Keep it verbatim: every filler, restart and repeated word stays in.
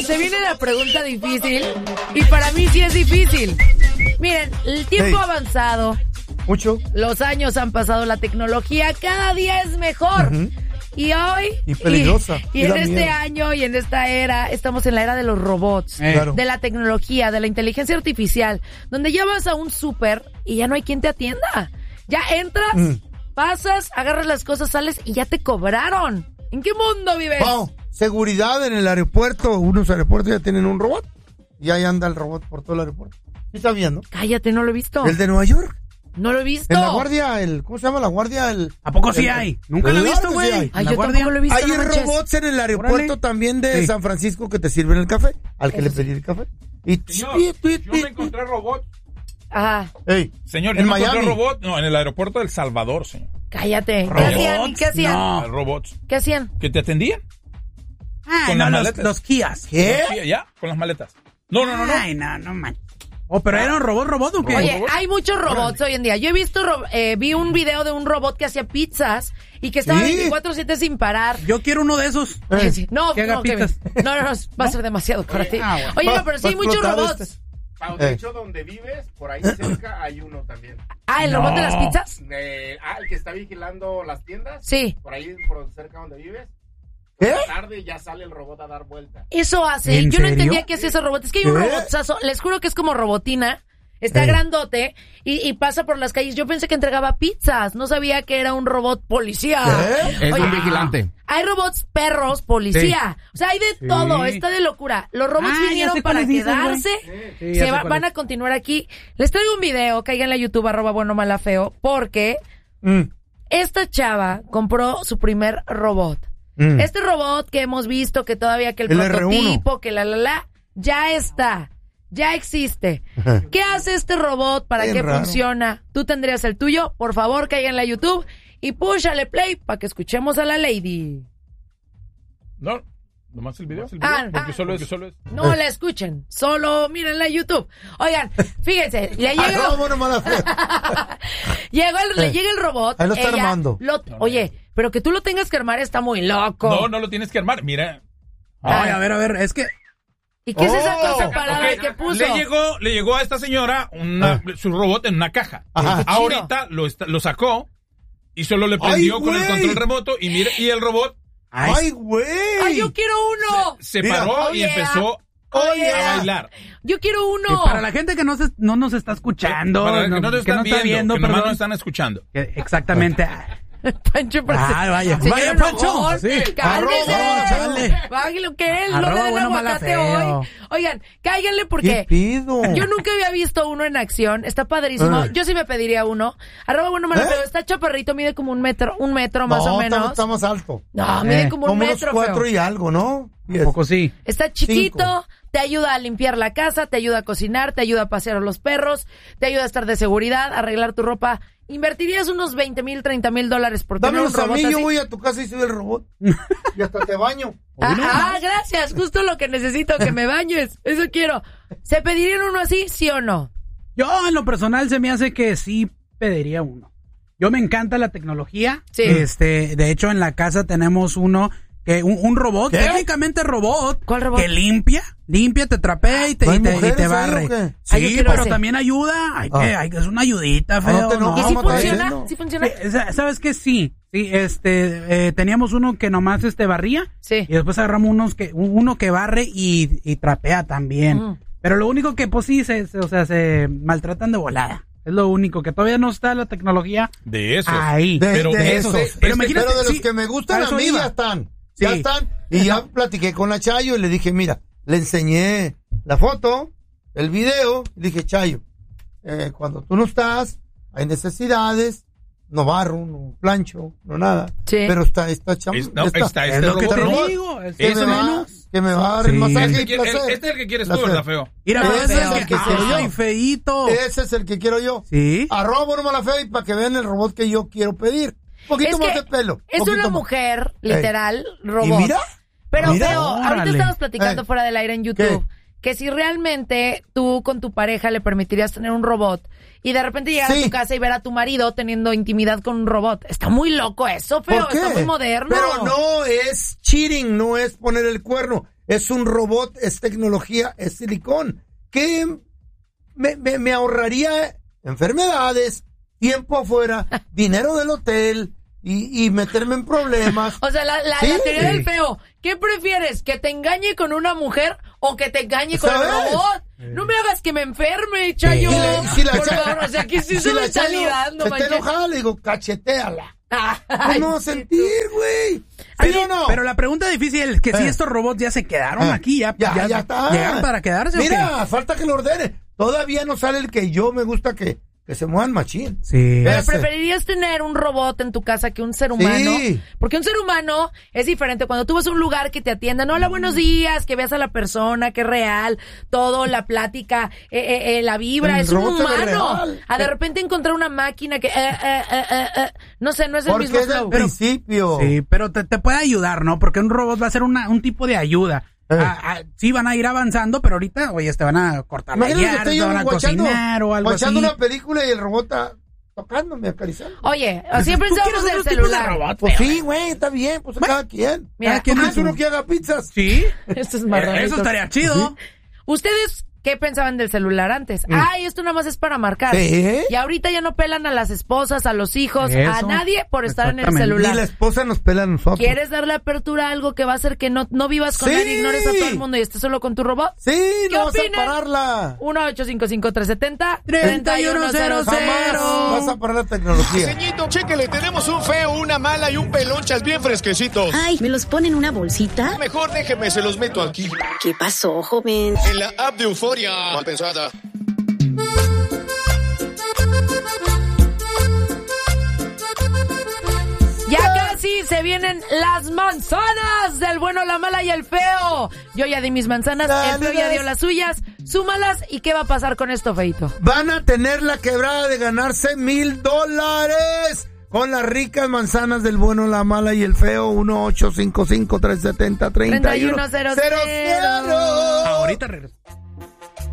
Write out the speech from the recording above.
se viene la pregunta difícil. Y para mí sí es difícil. Miren, el tiempo ha avanzado. Mucho. Los años han pasado, la tecnología cada día es mejor. Uh-huh. Y hoy, y peligrosa. Y, y en este miedo. año y en esta era, estamos en la era de los robots, eh. claro. de la tecnología, de la inteligencia artificial, donde ya vas a un súper y ya no hay quien te atienda. Ya entras, mm. pasas, agarras las cosas, sales y ya te cobraron. ¿En qué mundo vives? Wow, seguridad en el aeropuerto. Unos aeropuertos ya tienen un robot y ahí anda el robot por todo el aeropuerto. ¿Sí está viendo? Cállate, no lo he visto. ¿El de Nueva York? No lo he visto. En la guardia, el ¿cómo se llama la guardia? El, ¿A poco sí el, hay? Nunca lo he visto, güey. Sí Ay, yo guardia. tampoco lo he visto. Hay no robots en el aeropuerto Órale. también de sí. San Francisco que te sirven el café, al que Eso le pedí el café. Y Señor, y, y, y, yo me encontré robots. Ajá. Hey, señor, yo en me Miami. encontré robot, no, en el aeropuerto de El Salvador, señor. Cállate. ¿Robots? ¿Qué hacían? ¿Qué hacían? No. Robots. ¿Qué hacían? ¿Que te atendían? Ah, con no, las los, maletas. los Kias. ¿Qué? Sí, ya, con las maletas. No, no, no, no. Ay, no, no, man. Oh, pero era un robot, robot o qué? Oye, ¿Robot? hay muchos robots hoy en día. Yo he visto, eh, vi un video de un robot que hacía pizzas y que estaba ¿Sí? veinticuatro siete sin parar. Yo quiero uno de esos. Eh, sí. No, que haga no, pizzas. Kevin. no, no, no, va a ser demasiado para ti. Ah, bueno. Oye, no, pero sí hay muchos robots. Este. De hecho, donde vives, por ahí cerca hay uno también. Ah, ¿el No. robot de las pizzas? Eh, ah, el que está vigilando las tiendas. Sí. Por ahí, por cerca donde vives. ¿Qué? Por la tarde ya sale el robot a dar vuelta. Eso hace. ¿En Yo no serio? entendía qué es ese robot. Es que hay un ¿Qué? robotazo, les juro que es como robotina. Está Ey. grandote y, y pasa por las calles. Yo pensé que entregaba pizzas. No sabía que era un robot policía. ¿Qué? Es Oye, un vigilante. Hay robots perros policía. O sea, hay de Sí. todo. Está de locura. Los robots Ah, ya vinieron sé para cuáles dices, quedarse. Sí, ya Se sé va- cuál van es. a continuar aquí. Les traigo un video. Caigan a YouTube, arroba bueno mala feo. Porque Mm. esta chava compró su primer robot. Mm. Este robot que hemos visto, que todavía que el, El erre uno. prototipo, que la la la, ya está. Ya existe. ¿Qué hace este robot? ¿Para Bien qué raro. funciona? ¿Tú tendrías el tuyo? Por favor, caigan a YouTube y púchale play para que escuchemos a la lady. No, nomás el video. El video Ah, porque ah. solo es, solo es. No la escuchen, solo mírenla en YouTube. Oigan, fíjense, le Arroba llega, bueno, mala fe. llegó el- le Eh, llega el robot. ahí lo está ella armando. lo- oye, pero que tú lo tengas que armar está muy loco. No, no lo tienes que armar. Mira. Ay, a ver, a ver, es que... ¿Y qué es esa Oh, cosa parada Ok, que puso? Le llegó, le llegó a esta señora una, Ah. su robot en una caja. Ajá. Ahorita lo, está- lo sacó y solo le prendió Ay, con el güey. control remoto y mira, y el robot Ay, güey. ¡Ay, yo quiero uno! se Mira. paró Oh, y yeah. empezó Oh, a yeah. bailar. Yo quiero uno. Eh, para la gente que no, se, no nos está escuchando, Para no, que no te que están no está viendo, viendo, que nomás perdón. no están escuchando. Que- Exactamente. Pancho, pero Ah, se- vaya, señor vaya, Pancho. enojón, Sí. cálmese. Arroba, chale. Bájale lo que él, no Arroba le den bueno, mala aguacate feo. hoy. Oigan, cáiganle ¿Qué porque pido? yo nunca había visto uno en acción. Está padrísimo. Eh. Yo sí me pediría uno. Arroba bueno, mala ¿Eh? feo. Está chaparrito, mide como un metro, un metro más no, o está- menos. Está más alto. No, mide Eh, como un Como unos metro, cuatro feo. y algo, ¿no? Un poco sí. Está chiquito, Cinco. te ayuda a limpiar la casa, te ayuda a cocinar, te ayuda a pasear a los perros, te ayuda a estar de seguridad, a arreglar tu ropa. ¿Invertirías unos veinte mil, treinta mil dólares por tener un Dámelos a robot mí, así? yo voy a tu casa y soy el robot. Y hasta te baño. Ah, ah, gracias, justo lo que necesito, que me bañes. Eso quiero. ¿Se pedirían uno así, sí o no? Yo, en lo personal, se me hace que sí pediría uno. Yo me encanta la tecnología. Sí. Este, de hecho, en la casa tenemos uno que un, un robot, ¿Qué? técnicamente robot, ¿Cuál robot? que limpia, limpia, te trapea y te, ¿No hay y te, y mujeres te ahí barre. o qué? Ah, yo Sí, quiero pero ese. también ayuda. Hay que, Ah. hay que, es una ayudita, Ah, feo. no te ¿no? enojes, ¿Y si ¿cómo está funciona? diciendo? ¿Sí funciona? Eh, sa- ¿Sabes qué? Sí. Sí, este, eh, teníamos uno que nomás este barría. Sí. Y después agarramos unos que, un- uno que barre y, y trapea también. Mm. Pero lo único que, pues sí, se, se- o sea, se maltratan de volada. Es lo único, que todavía no está la tecnología De esos. ahí. De, Pero de de esos. esos. Pero Pero, imagínate, de los sí, que me gustan a a eso mí iba. ya están. Ya Sí. están. Y ya platiqué con la Chayo y le dije, mira, le enseñé la foto, el video. Y dije, Chayo, eh, cuando tú no estás, hay necesidades. No barro, no plancho, no nada. Sí. Pero está esta chamba. Es- no, está este Es lo que robot. te robot. digo. Es Que Ese me, va, menos. que me va a dar el Sí. masaje Este, y quiere- el- placer. este es el que quieres tú, Placer. ¿verdad, feo? Mira, Ese ese es es el que quiero yo. Ay, feíto. Ese es el que quiero yo. Sí. Arroba bueno mala fe y para que vean el robot que yo quiero pedir. Un poquito Es más que de pelo. Es poquito una más. mujer, Ey. literal, robot. ¿Y mira? Pero Mira. feo, ahorita Órale. estamos platicando Eh. fuera del aire en YouTube. Que si realmente tú con tu pareja le permitirías tener un robot y de repente llegar Sí. a tu casa y ver a tu marido teniendo intimidad con un robot. Está muy loco eso, feo. ¿Por qué? Está muy moderno. Pero no es cheating, no es poner el cuerno. es un robot, es tecnología, es silicón. Que me, me, me ahorraría enfermedades, tiempo afuera, dinero del hotel y, y meterme en problemas. O sea, la, la, ¿Sí? la teoría del feo. ¿Qué prefieres? ¿Que te engañe con una mujer o que te engañe con ¿Sabes? el robot? No me hagas que me enferme, Chayo. Y le- si la Por Chayo- favor, o sea, aquí sí si se la me está Chayo ligando, se está manches. enojada, le digo, cacheteala. Ay, No va a sí, sentir, güey. Pero no. Pero la pregunta difícil es que si Eh. estos robots ya se quedaron Eh. aquí, ya, ya, ya está. llegaron para quedarse. ¿o Mira, falta que lo ordene. Todavía no sale el que yo me gusta que, que se muevan machín. qué? Sí. Pero Ese. preferirías tener un robot en tu casa que un ser humano. Sí. Porque un ser humano es diferente. Cuando tú vas a un lugar que te atiendan, hola, buenos días, que veas a la persona, que es real, todo, la plática, eh, eh, eh, la vibra, El es un robot se ve humano. real. A de repente encontrar una máquina que, eh, eh, eh, eh, eh, no sé, no es el Porque mismo es del flow. principio. Sí, pero te, te puede ayudar, ¿no? Porque un robot va a ser una, un tipo de ayuda. Eh. Ah, ah, sí van a ir avanzando, pero ahorita, oye, te van a cortar la Imagínate que yarda, estoy te yo van a guachando, cocinar o algo así. guachando una película y el robot está tocándome, acariciando. Oye, siempre ¿Tú pensamos quieres del otro tipo de celular. robot, Pues feo, sí, eh? güey, está bien, pues cada quien. Mira, Cada quien ah, es uno que haga pizzas. Sí. Esto es Eh, marranito. Eso estaría chido. ¿Ustedes qué pensaban del celular antes? Ay, esto nada más es para marcar. Sí. Y ahorita ya no pelan a las esposas, a los hijos, a Eso. nadie por estar en el Exactamente. Y la celular. esposa nos pela a nosotros. ¿Quieres darle apertura a algo que va a hacer que no, no vivas con Sí. nadie, ignores a todo el mundo y estés solo con tu robot? Sí, ¿Qué no vas a opinan? pararla. uno ocho cinco cinco tres siete cero treinta y uno cero cero. Vas a parar la tecnología. Señito, chéquele, tenemos un feo, una mala y un pelonchas bien fresquecitos. Ay, ¿me los pone en una bolsita? Mejor déjeme, se los meto aquí. ¿Qué pasó, joven? En la app de Euforia. Mal pensada. Ya casi se vienen las manzanas del bueno, la mala y el feo. Yo ya di mis manzanas, el feo ya dio las suyas. Súmalas y ¿qué va a pasar con esto, feito? Van a tener la quebrada de ganarse mil dólares con las ricas manzanas del bueno, la mala y el feo. Uno ocho cinco cinco tres siete cero treinta y uno cero cero. Ahorita regreso.